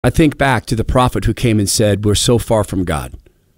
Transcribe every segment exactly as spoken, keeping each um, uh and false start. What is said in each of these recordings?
I think back to the prophet who came and said, we're so far from God.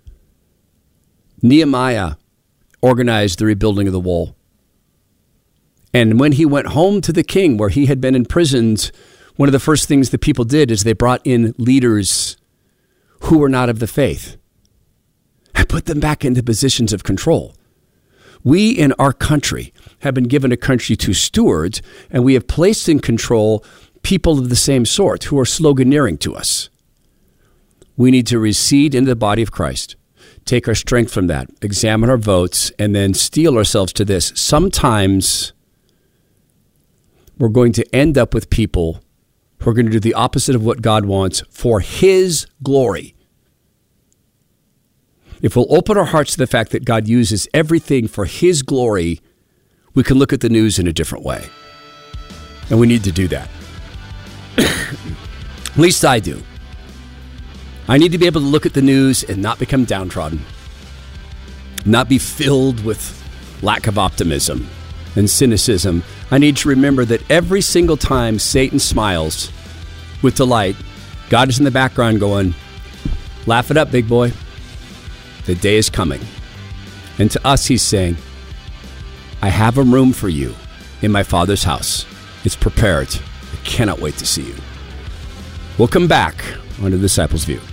Nehemiah organized the rebuilding of the wall. And when he went home to the king, where he had been imprisoned, one of the first things the people did is they brought in leaders who were not of the faith and put them back into positions of control. We in our country have been given a country to steward, and we have placed in control people of the same sort who are sloganeering to us. We need to recede into the body of Christ, take our strength from that, examine our votes, and then steel ourselves to this. Sometimes we're going to end up with people who are going to do the opposite of what God wants for his glory. If we'll open our hearts to the fact that God uses everything for his glory, we can look at the news in a different way. And we need to do that. At least I do. I need to be able to look at the news and not become downtrodden, not be filled with lack of optimism and cynicism. I need to remember that every single time Satan smiles with delight, God is in the background going, laugh it up, big boy. The day is coming. And to us, he's saying, I have a room for you in my Father's house. It's prepared. I cannot wait to see you. We'll come back on the Disciples' View.